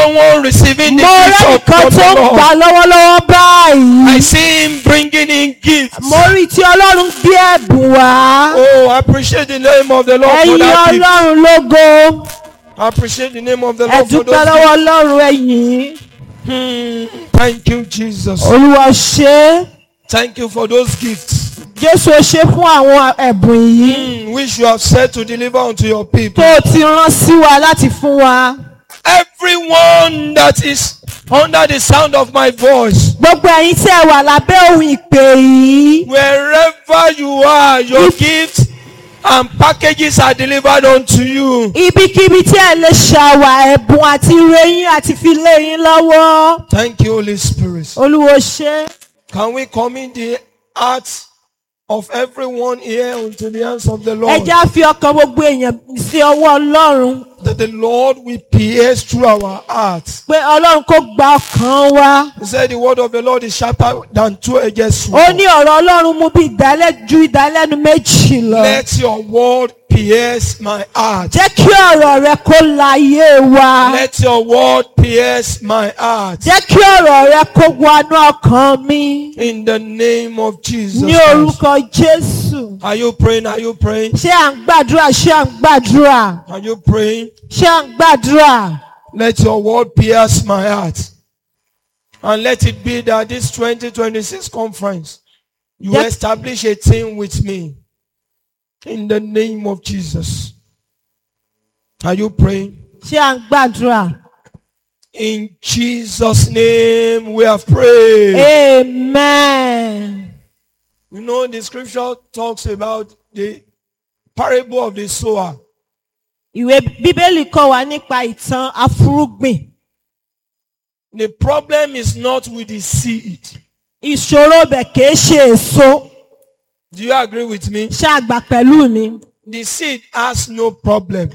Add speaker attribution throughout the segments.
Speaker 1: someone receiving the
Speaker 2: Mo
Speaker 1: gift
Speaker 2: rẹ́
Speaker 1: of
Speaker 2: nìkan
Speaker 1: the
Speaker 2: tó ń
Speaker 1: Lord.
Speaker 2: gbà lọ́wọ́lọ́wọ́ báyìí.
Speaker 1: I see him bringing in gifts.
Speaker 2: Mo rí tí Ọlọ́run gbé ẹ̀bùn wá.
Speaker 1: Oh, I appreciate the name of the Lord for
Speaker 2: Ẹ̀yin
Speaker 1: that gift.
Speaker 2: Ọlọ́run lógo.
Speaker 1: I appreciate the name of the
Speaker 2: Ẹ
Speaker 1: Lord for
Speaker 2: dúpẹ́
Speaker 1: those
Speaker 2: lọ́wọ́
Speaker 1: gifts.
Speaker 2: Ọlọ́run ẹ̀yìn.
Speaker 1: Thank you, Jesus.
Speaker 2: Olúwa ṣé.
Speaker 1: Thank you for those gifts
Speaker 2: Jésù ó ṣe fún àwọn ẹ̀bùn yìí.
Speaker 1: which you have said to deliver unto your people.
Speaker 2: Tó o ti rán sí wa láti fún wa.
Speaker 1: Everyone that is under the sound of my voice,
Speaker 2: Gbogbo ẹ̀yin tí ẹ wà lábẹ́ ohùn ìpè yìí.
Speaker 1: wherever you are, your gifts and packages are delivered unto you.
Speaker 2: Ibikíbi tí ẹ lè ṣàwà ẹ̀bùn àti ire yín àti fi lé yín lọ́wọ́.
Speaker 1: Thank you, Holy Spirit.
Speaker 2: Olúwa ṣé.
Speaker 1: Can we commit the hearts of everyone here unto the hands of the
Speaker 2: Ẹ
Speaker 1: Lord?
Speaker 2: jẹ́ á fi ọkàn gbogbo èèyàn sí ọwọ́ Ọlọ́run.
Speaker 1: That the Lord will pierce through our hearts.
Speaker 2: Pé Ọlọ́run kó gba ọkàn wa.
Speaker 1: He said the word of the Lord is sharper than two-edged
Speaker 2: Ó
Speaker 1: sword.
Speaker 2: ní ọ̀rọ̀ Ọlọ́run mú bí ju ìdálẹ́nu méjì lọ.
Speaker 1: Let your word pierce my heart.
Speaker 2: Jẹ́ kí ọ̀rọ̀ rẹ kó la ayé wa.
Speaker 1: Let your word pierce my heart.
Speaker 2: Jẹ́ kí ọ̀rọ̀ rẹ kó wọnú ọkàn mi.
Speaker 1: In the name of Jesus
Speaker 2: Ní
Speaker 1: Christ.
Speaker 2: orúkọ Jésù.
Speaker 1: Are you praying? Are you praying?
Speaker 2: Ṣé à ń gbàdúrà? Ṣé à ń gbàdúrà?
Speaker 1: Are you praying?
Speaker 2: Ṣé à ń gbàdúrà?
Speaker 1: Let your word pierce my heart. And let it be that this 2026 conference, you
Speaker 2: Yep.
Speaker 1: establish a team with me. In the name of Jesus. Are you praying?
Speaker 2: Ṣé à ń gbàdúrà?
Speaker 1: In Jesus' name we have prayed.
Speaker 2: Amen.
Speaker 1: You know, the scripture talks about the parable of the sower.
Speaker 2: Ìwé Bíbélì kọ́ wa nípa ìtàn afúrúgbìn.
Speaker 1: The problem is not with the seed.
Speaker 2: Ìṣòro bẹ̀ kìí ṣe èso.
Speaker 1: Do you agree with me?
Speaker 2: Ṣé àgbà pẹ̀lú mi?
Speaker 1: The seed has no problem.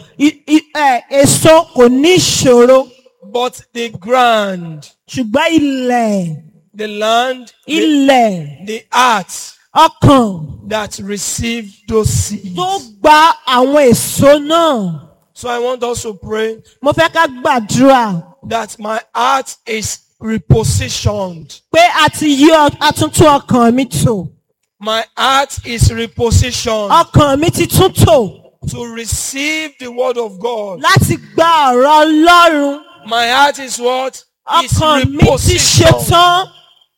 Speaker 2: Èso kò ní ìṣòro.
Speaker 1: But the ground,
Speaker 2: Ṣùgbọ́n ilẹ̀,
Speaker 1: the land,
Speaker 2: ilẹ̀,
Speaker 1: the earth
Speaker 2: ọkàn
Speaker 1: that received those seeds.
Speaker 2: tó gba àwọn èso náà.
Speaker 1: So I want us to pray
Speaker 2: Mo fẹ́ ká gbàdúrà
Speaker 1: that my heart is repositioned.
Speaker 2: pé a ti yí àtúntò ọkàn mi tò.
Speaker 1: My heart is repositioned
Speaker 2: Ọkàn mi ti tún tò
Speaker 1: to receive the word of God.
Speaker 2: láti gba ọ̀rọ̀ Ọlọ́run.
Speaker 1: My heart is what? Is
Speaker 2: Ọkàn mi ti
Speaker 1: repositioned
Speaker 2: ṣetán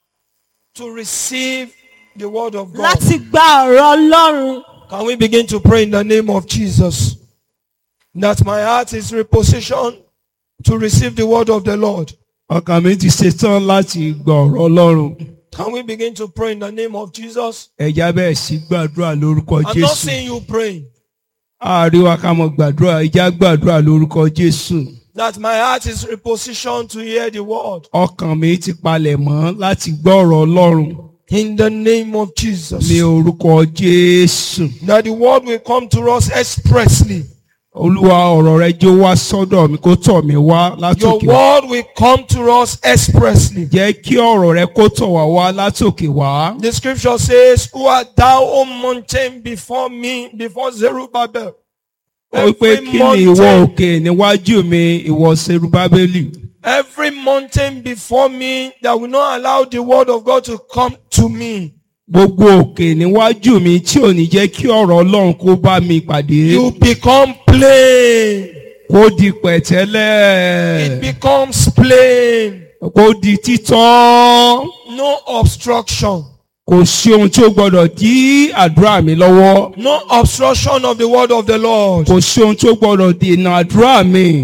Speaker 1: to receive the word of God.
Speaker 2: láti gba ọ̀rọ̀ Ọlọ́run.
Speaker 1: Can we begin to pray in the name of Jesus? That my heart is repositioned to receive the word of the Lord.
Speaker 3: Ọkàn mi ti ṣetán láti gbọ́ ọ̀rọ̀ Ọlọ́run.
Speaker 1: Can we begin to pray in the name of Jesus?
Speaker 3: Ẹja bẹ́ẹ̀ sí gbàdúrà lórúkọ
Speaker 1: I'm not
Speaker 3: Jésù.
Speaker 1: seeing you praying.
Speaker 3: Àríwá ká mọ gbàdúrà, ẹja gbàdúrà lórúkọ Jésù.
Speaker 1: That my heart is repositioned to hear the word.
Speaker 3: Ọkàn mi ti palẹ̀ mọ́ láti gbọ́ ọ̀rọ̀ Ọlọ́run.
Speaker 1: In the name of Jesus.
Speaker 3: Ní orúkọ Jésù.
Speaker 1: That the word will come to us expressly.
Speaker 3: Olúwa ọ̀rọ̀ rẹ jẹ́ wá sọ́dọ̀ mi kó tọ̀ mí wá
Speaker 1: Your
Speaker 3: látòkè.
Speaker 1: word will come to us expressly.
Speaker 3: Jẹ́ kí ọ̀rọ̀ rẹ kó tọ̀ wá wá látòkè wá.
Speaker 1: The scripture says, Who art thou, O mountain, before me, before Zerubbabel?
Speaker 3: Ó pé kí ni ìwọ òkè níwájú mi, ìwọ Serubábélì.
Speaker 1: Every mountain before me that will not allow the word of God to come to me.
Speaker 3: Gbogbo òkè níwájú mi tí ò ní jẹ́ kí ọ̀rọ̀ Ọlọ́run kó bá mi pàdé.
Speaker 1: You become plain.
Speaker 3: Kó di pẹ̀tẹ́lẹ̀.
Speaker 1: It becomes plain.
Speaker 3: Kó di títọ́.
Speaker 1: No obstruction.
Speaker 3: Kò sí ohun tí ó gbọdọ̀ dí àdúrà mi lọ́wọ́.
Speaker 1: No obstruction of the word of the Lord.
Speaker 3: Kò sí ohun tí ó gbọdọ̀ dènà àdúrà mi.